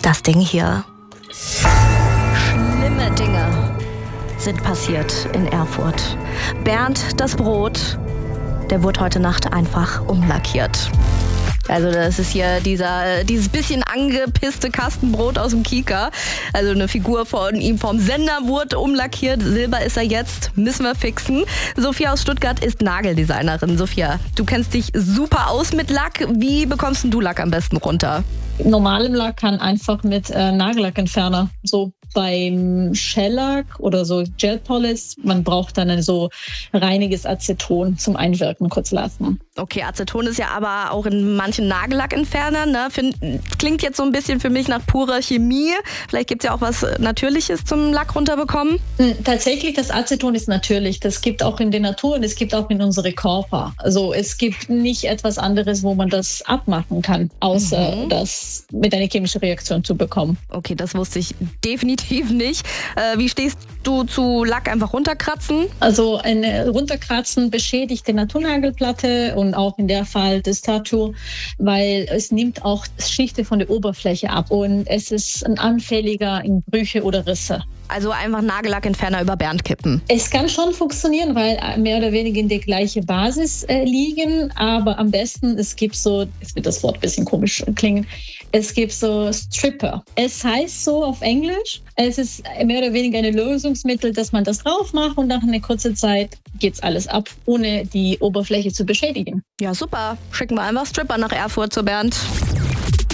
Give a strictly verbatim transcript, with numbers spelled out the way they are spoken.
das Ding hier. Schlimme Dinge sind passiert in Erfurt. Bernd, das Brot, der wurde heute Nacht einfach umlackiert. Also das ist hier dieser, dieses bisschen angepisste Kastenbrot aus dem Kika. Also eine Figur von ihm vom Sender wurde umlackiert. Silber ist er jetzt, müssen wir fixen. Sophia aus Stuttgart ist Nageldesignerin. Sophia, du kennst dich super aus mit Lack. Wie bekommst du Lack am besten runter? Normalem Lack kann einfach mit äh, Nagellackentferner. So beim Shellack oder so Gel Polish, man braucht dann ein so reiniges Aceton zum Einwirken kurz lassen. Okay, Aceton ist ja aber auch in manchen Nagellackentfernern, ne? Find, klingt jetzt so ein bisschen für mich nach purer Chemie. Vielleicht gibt es ja auch was Natürliches zum Lack runterbekommen? Tatsächlich, das Aceton ist natürlich. Das gibt auch in der Natur und es gibt auch in unsere Körper. Also es gibt nicht etwas anderes, wo man das abmachen kann, außer mhm. das mit einer chemischen Reaktion zu bekommen. Okay, das wusste ich definitiv nicht. Äh, wie stehst du zu Lack einfach runterkratzen? Also ein runterkratzen beschädigt die Naturnagelplatte und auch in der Fall das Tattoo, weil es nimmt auch Schichten von der Oberfläche ab und es ist ein anfälliger in Brüche oder Risse. Also einfach Nagellackentferner über Bernd kippen. Es kann schon funktionieren, weil mehr oder weniger in der gleichen Basis äh, liegen, aber am besten, es gibt so, jetzt wird das Wort ein bisschen komisch klingen, es gibt so Stripper. Es heißt so auf Englisch, es ist mehr oder weniger ein Lösungsmittel, dass man das drauf macht und nach einer kurzen Zeit geht's alles ab, ohne die Oberfläche zu beschädigen. Ja, super. Schicken wir einfach Stripper nach Erfurt zu Bernd.